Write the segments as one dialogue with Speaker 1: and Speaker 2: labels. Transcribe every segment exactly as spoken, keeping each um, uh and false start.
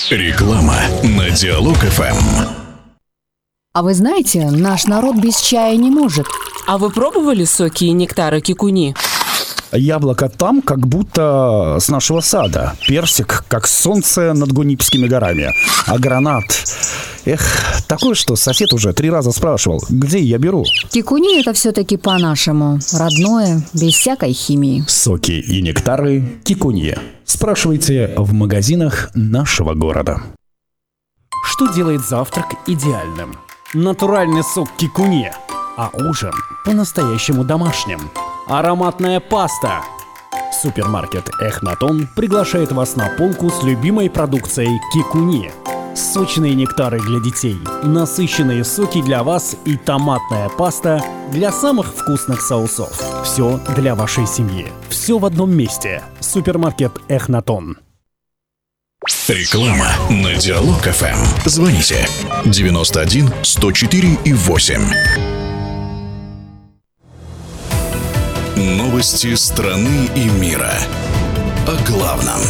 Speaker 1: Реклама на Диалог эф эм.
Speaker 2: А вы знаете, наш народ без чая не может.
Speaker 3: А вы пробовали соки и нектары кикуни?
Speaker 4: Яблоко там, как будто с нашего сада. Персик, как солнце над Гунипскими горами. А гранат... Эх, такое, что сосед уже три раза спрашивал, где я беру.
Speaker 2: Кикуни — это все-таки по-нашему. Родное, без всякой химии.
Speaker 4: Соки и нектары кикуни. Спрашивайте в магазинах нашего города.
Speaker 5: Что делает завтрак идеальным? Натуральный сок кикуни. А ужин по-настоящему домашним. Ароматная паста. Супермаркет Эхнатон приглашает вас на полку с любимой продукцией кикуни. Сочные нектары для детей, насыщенные соки для вас и томатная паста для самых вкусных соусов. Все для вашей семьи. Все в одном месте. Супермаркет Эхнатон.
Speaker 1: Реклама на Диалог эф эм. Звоните девяносто один сто четыре и восемь. Новости страны и мира. О главном.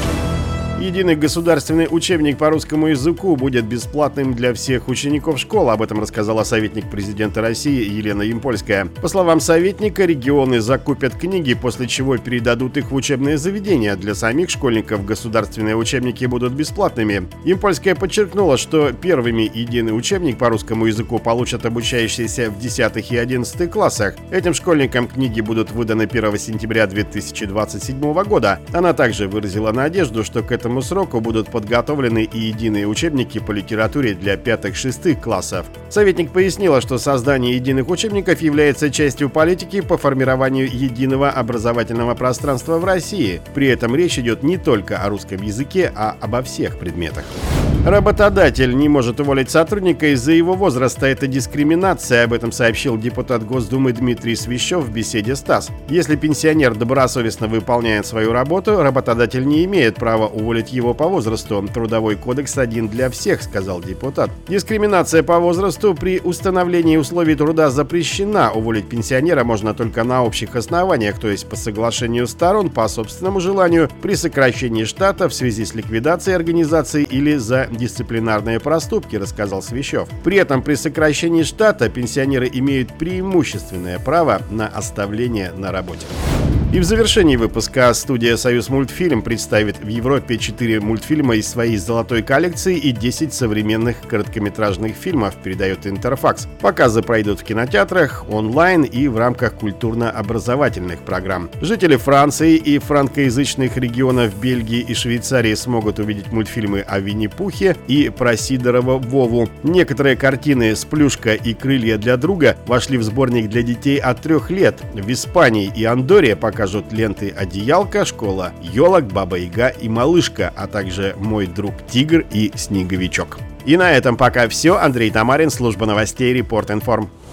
Speaker 6: Единый государственный учебник по русскому языку будет бесплатным для всех учеников школ. Об этом рассказала советник президента России Елена Ямпольская. По словам советника, регионы закупят книги, после чего передадут их в учебные заведения. Для самих школьников государственные учебники будут бесплатными. Ямпольская подчеркнула, что первыми единый учебник по русскому языку получат обучающиеся в десятых и одиннадцатых классах. Этим школьникам книги будут выданы первого сентября две тысячи двадцать седьмого года. Она также выразила надежду, что к этому сроку будут подготовлены и единые учебники по литературе для пятых-шестых классов. Советник пояснила, что создание единых учебников является частью политики по формированию единого образовательного пространства в России. При этом речь идет не только о русском языке, а обо всех предметах. Работодатель не может уволить сотрудника из-за его возраста. Это дискриминация. Об этом сообщил депутат Госдумы Дмитрий Свищев в беседе с ТАСС. Если пенсионер добросовестно выполняет свою работу, работодатель не имеет права уволить его по возрасту. Трудовой кодекс один для всех, сказал депутат. Дискриминация по возрасту при установлении условий труда запрещена. Уволить пенсионера можно только на общих основаниях, то есть по соглашению сторон, по собственному желанию, при сокращении штата в связи с ликвидацией организации или за дисциплинарные проступки, рассказал Свищев. При этом при сокращении штата пенсионеры имеют преимущественное право на оставление на работе. И в завершении выпуска студия «Союзмультфильм» представит в Европе четыре мультфильма из своей золотой коллекции и десять современных короткометражных фильмов, передает Интерфакс. Показы пройдут в кинотеатрах, онлайн и в рамках культурно-образовательных программ. Жители Франции и франкоязычных регионов Бельгии и Швейцарии смогут увидеть мультфильмы о Винни-Пухе и про Сидорова Вову. Некоторые картины «Сплюшка» и «Крылья для друга» вошли в сборник для детей от трех лет. В Испании и Андорре покажут ленты «Одеялка», «Школа елок», «Баба-Яга» и «Малышка», а также «Мой друг Тигр» и «Снеговичок». И на этом пока все. Андрей Тамарин, служба новостей Репорт Информ.